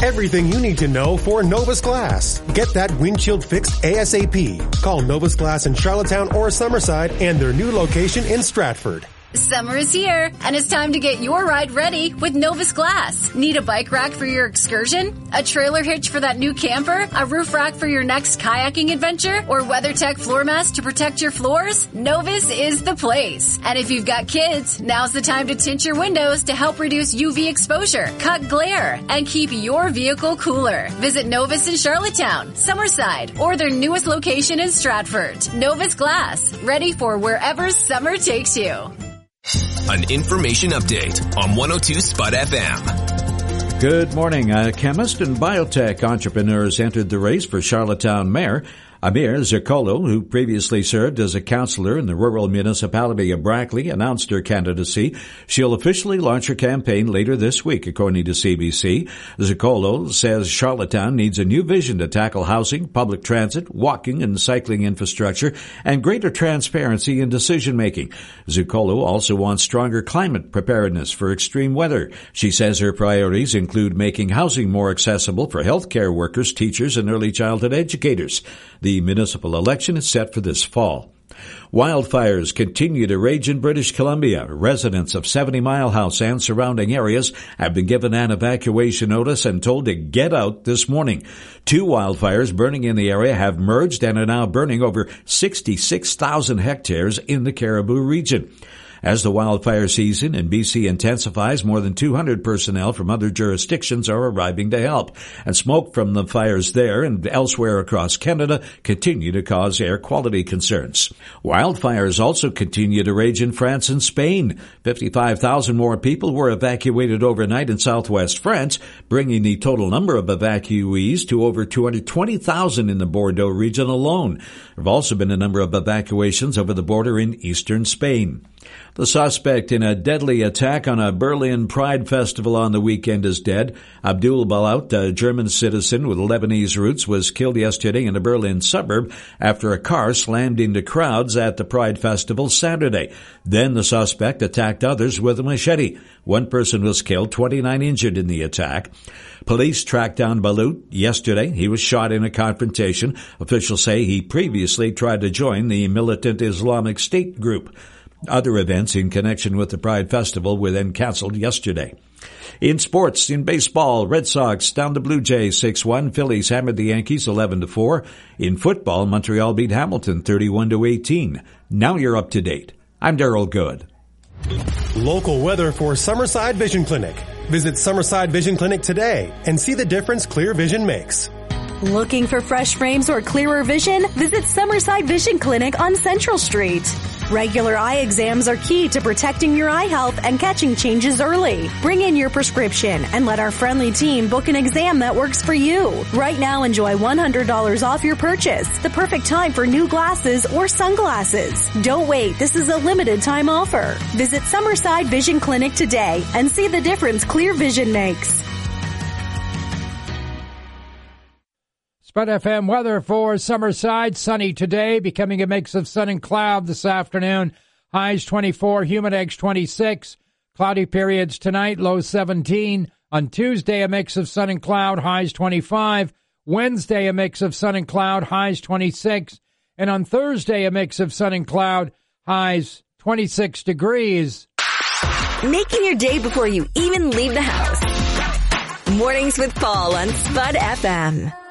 Everything you need to know for Novus Glass. Get that windshield fixed ASAP. Call Novus Glass in Charlottetown or Summerside and their new location in Stratford. Summer is here, and it's time to get your ride ready with Novus Glass. Need a bike rack for your excursion? A trailer hitch for that new camper? A roof rack for your next kayaking adventure? Or WeatherTech floor mats to protect your floors? Novus is the place. And if you've got kids, now's the time to tint your windows to help reduce UV exposure, cut glare, and keep your vehicle cooler. Visit Novus in Charlottetown, Summerside, or their newest location in Stratford. Novus Glass, ready for wherever summer takes you. An information update on 102 Spud FM. Good morning. Chemist and biotech entrepreneurs entered the race for Charlottetown Mayor. Amir Zircolo, who previously served as a councillor in the rural municipality of Brackley, announced her candidacy. She'll officially launch her campaign later this week, according to CBC. Zircolo says Charlottetown needs a new vision to tackle housing, public transit, walking and cycling infrastructure, and greater transparency in decision-making. Zircolo also wants stronger climate preparedness for extreme weather. She says her priorities include making housing more accessible for healthcare workers, teachers, and early childhood educators. The municipal election is set for this fall. Wildfires continue to rage in British Columbia. Residents of 70 Mile House and surrounding areas have been given an evacuation notice and told to get out this morning. 2 wildfires burning in the area have merged and are now burning over 66,000 hectares in the Caribou region. As the wildfire season in BC intensifies, more than 200 personnel from other jurisdictions are arriving to help. And smoke from the fires there and elsewhere across Canada continue to cause air quality concerns. Wildfires also continue to rage in France and Spain. 55,000 more people were evacuated overnight in southwest France, bringing the total number of evacuees to over 220,000 in the Bordeaux region alone. There have also been a number of evacuations over the border in eastern Spain. The suspect in a deadly attack on a Berlin Pride Festival on the weekend is dead. Abdul Balaut, a German citizen with Lebanese roots, was killed yesterday in a Berlin suburb after a car slammed into crowds at the Pride Festival Saturday. Then the suspect attacked others with a machete. 1 person was killed, 29 injured in the attack. Police tracked down Balaut yesterday. He was shot in a confrontation. Officials say he previously tried to join the militant Islamic State group. Other events in connection with the Pride Festival were then canceled yesterday. In sports, in baseball, Red Sox down the Blue Jays 6-1. Phillies hammered the Yankees 11-4. In football, Montreal beat Hamilton 31-18. Now you're up to date. I'm Darryl Good. Local weather for Summerside Vision Clinic. Visit Summerside Vision Clinic today and see the difference clear vision makes. Looking for fresh frames or clearer vision? Visit Summerside Vision Clinic on Central Street. Regular eye exams are key to protecting your eye health and catching changes early. Bring in your prescription and let our friendly team book an exam that works for you. Right now, enjoy $100 off your purchase. The perfect time for new glasses or sunglasses. Don't wait. This is a limited time offer. Visit Summerside Vision Clinic today and see the difference clear vision makes. Spud FM weather for Summerside. Sunny today, becoming a mix of sun and cloud this afternoon. Highs 24, humid 26. Cloudy periods tonight, low 17. On Tuesday, a mix of sun and cloud, highs 25. Wednesday, a mix of sun and cloud, highs 26. And on Thursday, a mix of sun and cloud, highs 26 degrees. Making your day before you even leave the house. Mornings with Paul on Spud FM.